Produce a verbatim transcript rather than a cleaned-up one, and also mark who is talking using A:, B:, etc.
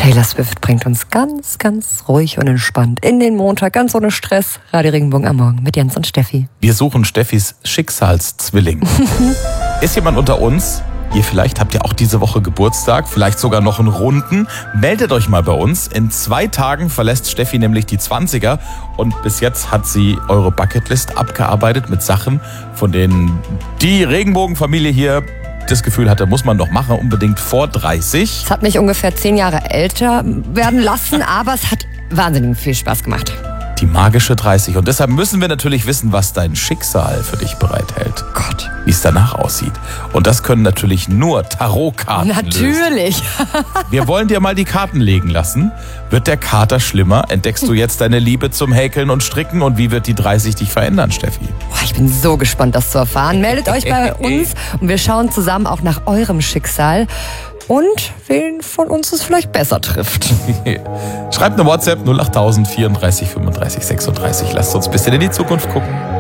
A: Taylor Swift bringt uns ganz, ganz ruhig und entspannt in den Montag, ganz ohne Stress. Radio Regenbogen am Morgen mit Jens und Steffi.
B: Wir suchen Steffis Schicksalszwilling. Ist jemand unter uns? Ihr vielleicht habt ja auch diese Woche Geburtstag, vielleicht sogar noch einen Runden. Meldet euch mal bei uns. In zwei Tagen verlässt Steffi nämlich die zwanziger und bis jetzt hat sie eure Bucketlist abgearbeitet mit Sachen, von denen die Regenbogenfamilie hier das Gefühl hatte, muss man doch machen, unbedingt vor dreißig.
A: Es hat mich ungefähr zehn Jahre älter werden lassen, aber es hat wahnsinnig viel Spaß gemacht.
B: Die magische dreißig. Und deshalb müssen wir natürlich wissen, was dein Schicksal für dich bereithält.
A: Gott.
B: Wie es danach aussieht. Und das können natürlich nur Tarotkarten
A: Natürlich.
B: lösen. Wir wollen dir mal die Karten legen lassen. Wird der Kater schlimmer? Entdeckst du jetzt deine Liebe zum Häkeln und Stricken? Und wie wird die dreißig dich verändern, Steffi?
A: Boah, ich bin so gespannt, das zu erfahren. Meldet euch bei uns und wir schauen zusammen auch nach eurem Schicksal. Und wen von uns es vielleicht besser trifft.
B: Schreibt eine WhatsApp null acht tausend vierunddreißig fünfunddreißig sechsunddreißig. Lasst uns ein bisschen in die Zukunft gucken.